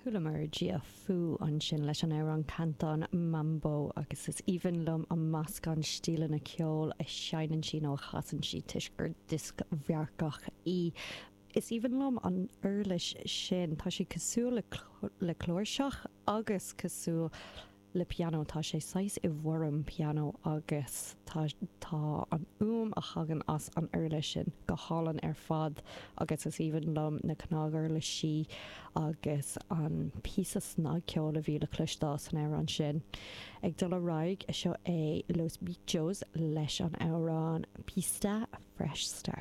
thulamar dia fu an sin leis an éire an canton Mambo agus is even lom an mascan stílan na ceol a seinan sin ó chasan si tuisgur disc bhearcach í. Is even lom an urlis sin tá si cosú le clóirseach agus cosú le piano tá sé 6 I bhharm piano agus tá an a chagan as an urlis sin go hálan ar fad agus is even lom na cnágar le si agus an písa snag ceol a bhí le cluistá san éire an sin. Ag dul a raig seo é Los Bichos leis an árán Pista Fresh Start.